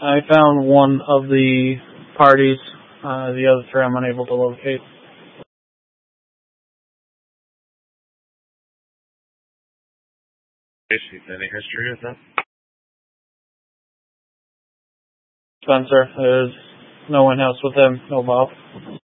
I found one of the parties. The other three I'm unable to locate. Any history of that? Spencer, there's no one else with him, no Bob.